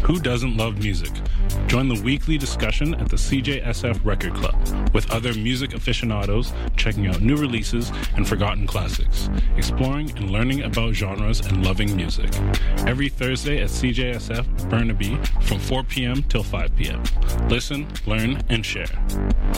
Who doesn't love music? Join the weekly discussion at the CJSF Record Club with other music aficionados checking out new releases and forgotten classics, exploring and learning about genres and loving music. Every Thursday at CJSF Burnaby from 4 p.m. till 5 p.m. Listen, learn, and share.